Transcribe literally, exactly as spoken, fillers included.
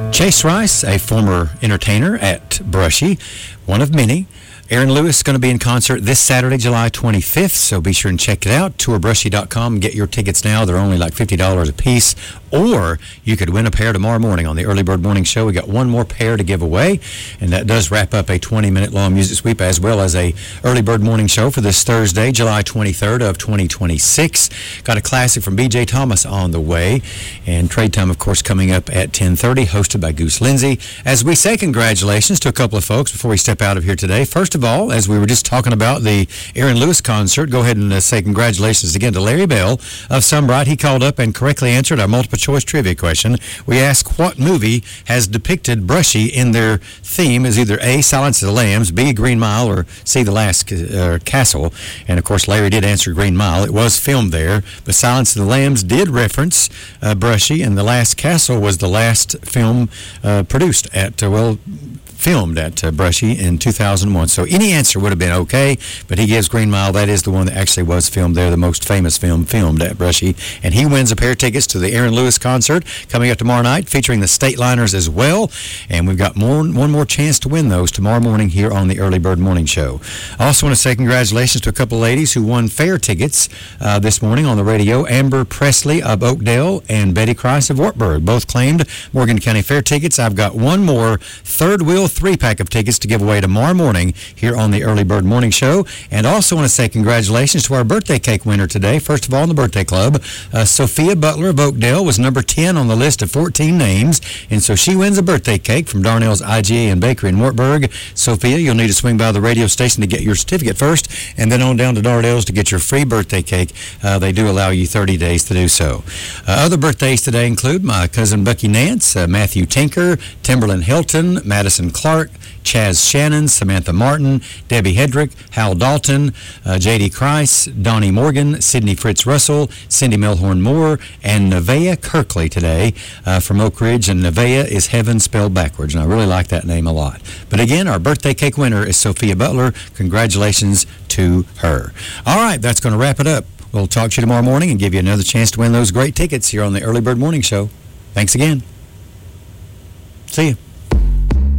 Chase Rice, a former entertainer at Brushy, one of many. Aaron Lewis is going to be in concert this Saturday, July twenty-fifth, so be sure and check it out. tour brushy dot com. Get your tickets now. They're only like fifty dollars a piece. Or you could win a pair tomorrow morning on the Early Bird Morning Show. We got one more pair to give away, and that does wrap up a twenty-minute long music sweep as well as a Early Bird Morning Show for this Thursday, July twenty-third of twenty twenty-six. Got a classic from B J Thomas on the way, and Trade Time, of course, coming up at ten thirty, hosted by Goose Lindsay. As we say congratulations to a couple of folks before we step out of here today. First of all, as we were just talking about the Aaron Lewis concert, go ahead and uh, say congratulations again to Larry Bell of Sunbright. He called up and correctly answered our multiple choice trivia question. We asked what movie has depicted Brushy in their theme as either A, Silence of the Lambs, B, Green Mile, or C, The Last uh, Castle. And of course, Larry did answer Green Mile. It was filmed there, but Silence of the Lambs did reference uh, Brushy, and The Last Castle was the last film uh, produced at, uh, well, filmed at uh, Brushy in two thousand one. So any answer would have been okay, but he gives Green Mile. That is the one that actually was filmed there, the most famous film filmed at Brushy. And he wins a pair of tickets to the Aaron Lewis concert coming up tomorrow night, featuring the State Liners as well. And we've got more, one more chance to win those tomorrow morning here on the Early Bird Morning Show. I also want to say congratulations to a couple of ladies who won fair tickets uh, this morning on the radio. Amber Presley of Oakdale and Betty Christ of Wartburg both claimed Morgan County Fair tickets. I've got one more third wheel three-pack of tickets to give away tomorrow morning here on the Early Bird Morning Show. And also want to say congratulations to our birthday cake winner today. First of all, in the birthday club, uh, Sophia Butler of Oakdale was number ten on the list of fourteen names, and so she wins a birthday cake from Darnell's I G A and Bakery in Wartburg. Sophia, you'll need to swing by the radio station to get your certificate first, and then on down to Darnell's to get your free birthday cake. Uh, they do allow you thirty days to do so. Uh, other birthdays today include my cousin Bucky Nance, uh, Matthew Tinker, Timberland Hilton, Madison Clark, Chaz Shannon, Samantha Martin, Debbie Hedrick, Hal Dalton, uh, J D Christ, Donnie Morgan, Sidney Fritz Russell, Cindy Melhorn Moore, and Nevaeh Kirkley today uh, from Oak Ridge. And Nevaeh is heaven spelled backwards, and I really like that name a lot. But again, our birthday cake winner is Sophia Butler. Congratulations to her. All right, that's going to wrap it up. We'll talk to you tomorrow morning and give you another chance to win those great tickets here on the Early Bird Morning Show. Thanks again. See you.